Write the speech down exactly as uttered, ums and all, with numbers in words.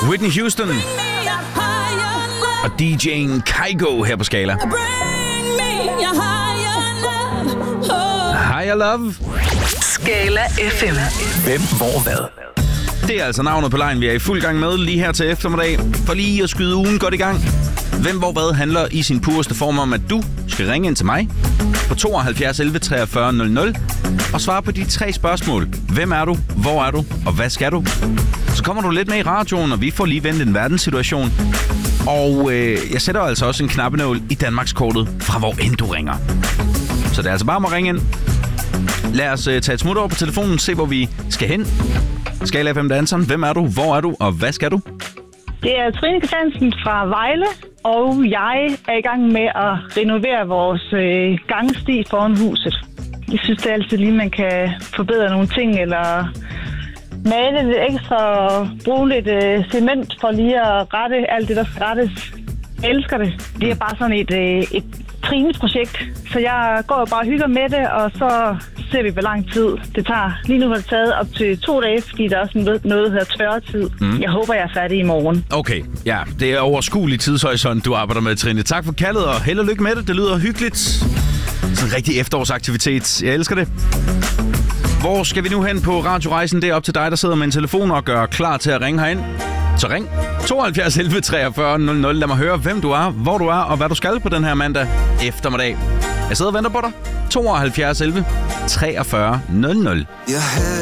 Whitney Houston og D J'en Kygo her på Skala. Higher Love. Skala F M. Hvem, hvor, hvad? Det er altså navnet på lejen, vi er i fuld gang med lige her til eftermiddag. For lige at skyde ugen godt i gang. Hvem, hvor, hvad handler i sin pureste form om, at du skal ringe ind til mig på tooghalvfjerds elleve treogfyrre nul nul og svare på de tre spørgsmål. Hvem er du? Hvor er du? Og hvad skal du? Så kommer du lidt med i radioen, og vi får lige vendt en verdenssituation. Og øh, jeg sætter altså også en knappenål i Danmarkskortet fra hvor end du ringer. Så det er altså bare om at ringe ind. Lad os øh, tage et smut over på telefonen, se hvor vi skal hen. Skala F M danseren. Hvem er du? Hvor er du? Og hvad skal du? Det er Trine Christiansen fra Vejle, og jeg er i gang med at renovere vores øh, gangsti foran huset. Jeg synes, det er altid lige, man kan forbedre nogle ting, eller male lidt ekstra og bruge lidt øh, cement for lige at rette alt det, der skal rettes. Jeg elsker det. Det er bare sådan et, øh, et Trine-projekt, så jeg går jo bare og hygger med det, og så ser vi, hvor lang tid det tager. Lige nu har det taget op til to dage, fordi der er også noget, der hedder tørretid. Mm. Jeg håber, jeg er færdig i morgen. Okay, ja, det er overskuelig tidshorisont, du arbejder med, Trine. Tak for kaldet, og held og lykke med det. Det lyder hyggeligt. Sådan en rigtig efterårsaktivitet. Jeg elsker det. Hvor skal vi nu hen på radiorejsen? Det er op til dig, der sidder med en telefon og gør klar til at ringe herind. Så ring tooghalvfjerds elleve treogfyrre nul nul. Lad mig høre, hvem du er, hvor du er og hvad du skal på den her mandag eftermiddag. Jeg sidder og venter på dig. tooghalvfjerds elleve treogfyrre nul nul.